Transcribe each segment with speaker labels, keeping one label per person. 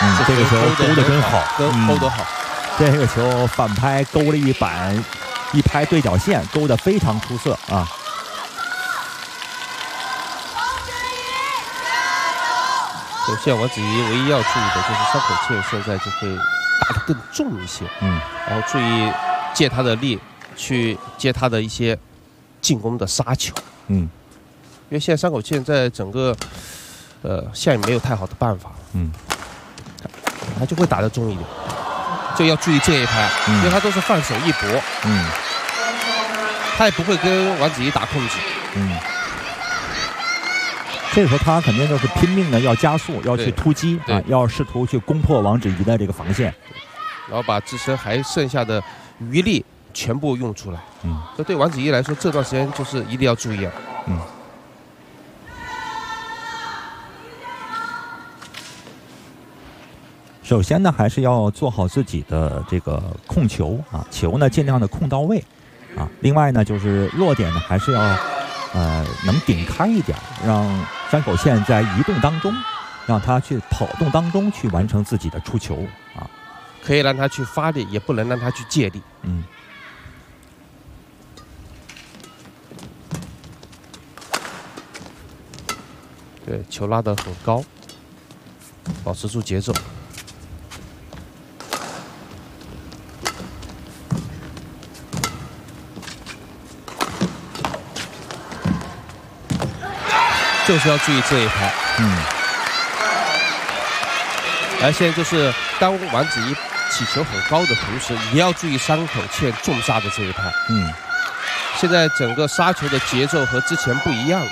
Speaker 1: 这个球勾得真好，
Speaker 2: 勾得好。
Speaker 1: 这个球反拍勾了一板，一拍对角线，勾得非常出色啊！
Speaker 2: 现在王子怡唯一要注意的就是山口茜现在就会打得更重一些，然后注意借他的力去接他的一些进攻的杀球，因为现在山口茜在整个线没有太好的办法，他就会打得重一点，就要注意这一拍，因为他都是放手一搏，他也不会跟王子怡打控制，
Speaker 1: 这个时候他肯定就是拼命的要加速，要去突击啊，要试图去攻破王子怡的这个防线，
Speaker 2: 然后把自身还剩下的余力全部用出来。这对王子怡来说，这段时间就是一定要注意啊。
Speaker 1: 首先呢，还是要做好自己的这个控球啊，球呢尽量的控到位啊。另外呢，就是弱点呢还是要能顶开一点，让山口茜在移动当中，让他去跑动当中去完成自己的出球啊。
Speaker 2: 可以让他去发力，也不能让他去借力。对，球拉得很高，保持住节奏。就是要注意这一拍，而现在就是当王子怡起球很高的同时，也要注意山口茜重杀的这一拍，现在整个杀球的节奏和之前不一样了，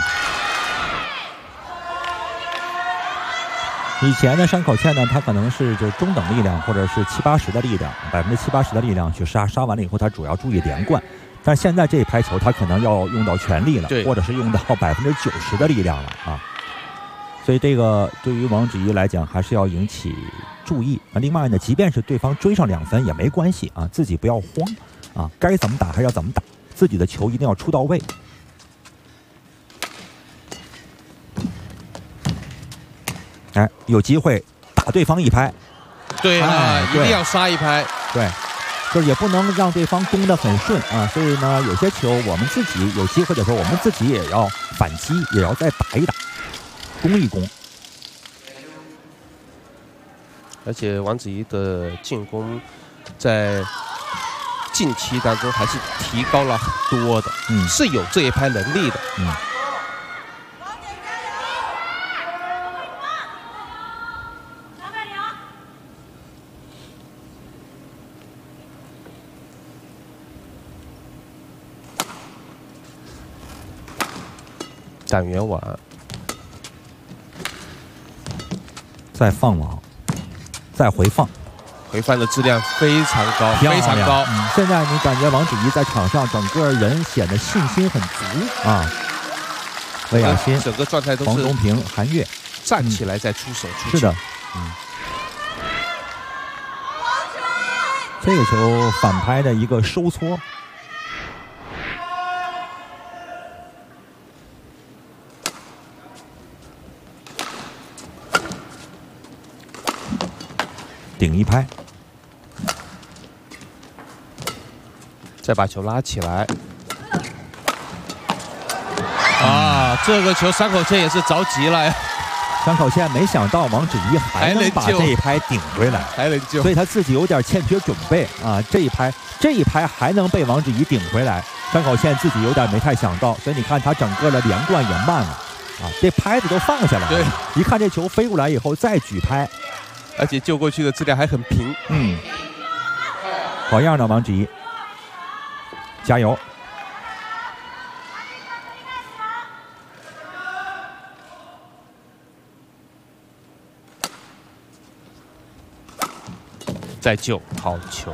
Speaker 1: 以前呢，山口茜呢，他可能是就中等力量或者是70-80%的力量，70-80%的力量去杀，杀完了以后他主要注意连贯。但现在这一拍球，他可能要用到全力了，或者是用到90%的力量了啊。所以这个对于王子怡来讲，还是要引起注意。另外呢，即便是对方追上2分也没关系啊，自己不要慌啊，该怎么打还是要怎么打，自己的球一定要出到位。哎，有机会打对方一拍，
Speaker 2: 对啊，一定要杀一拍，
Speaker 1: 对。就是也不能让对方攻得很顺啊，所以呢，有些球我们自己有机会的时候，我们自己也要反击，也要再打一打，攻一攻。
Speaker 2: 而且王子怡的进攻在近期当中还是提高了很多的，是有这一拍能力的，打圆网，
Speaker 1: 再放网，再回放，
Speaker 2: 回放的质量非常高，非常高。
Speaker 1: 现在你感觉王子怡在场上整个人显得信心很足啊。魏雅欣、
Speaker 2: 整个状态都是
Speaker 1: 黄东萍、韩悦
Speaker 2: 站起来再出手出球。
Speaker 1: 是的，这个球反拍的一个收缩。顶一拍，
Speaker 2: 再把球拉起来。啊，这个球山口茜也是着急了呀。
Speaker 1: 山口茜没想到王子怡还能把这一拍顶回来，
Speaker 2: 还能救，
Speaker 1: 所以他自己有点欠缺准备啊。这一拍还能被王子怡顶回来，山口茜自己有点没太想到，所以你看他整个的连贯也慢了啊，这拍子都放下来了。
Speaker 2: 对，
Speaker 1: 一看这球飞过来以后再举拍。
Speaker 2: 而且救过去的质量还很平，
Speaker 1: 好样的，王子怡，加油！
Speaker 2: 再救，好球！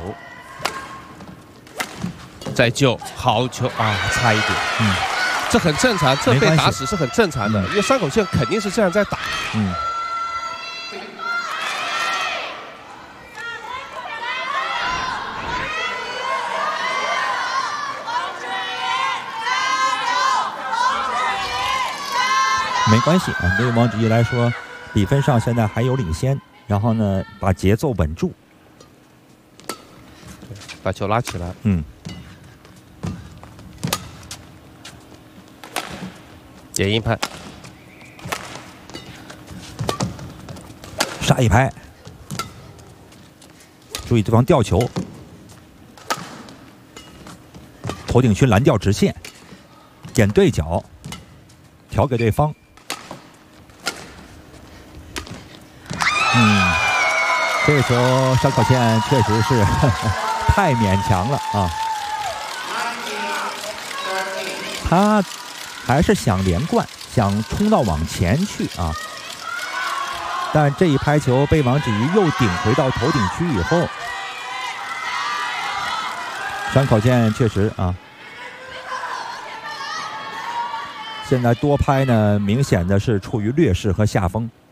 Speaker 2: 再救，好球啊，差一点，这很正常，这被打死是很正常的，因为山口茜肯定是这样在打，
Speaker 1: 没关系啊，对于王子怡来说，比分上现在还有领先。 然后呢把节奏稳住，
Speaker 2: 把球拉起来。点一拍，
Speaker 1: 杀一拍，注意对方吊球，头顶区蓝调直线，点对角，调给对方。这个时候山口茜确实是太勉强了啊，他还是想连贯，想冲到往前去啊。但这一拍球被王芷怡又顶回到头顶区以后，山口茜确实啊，现在多拍呢，明显的是处于劣势和下风。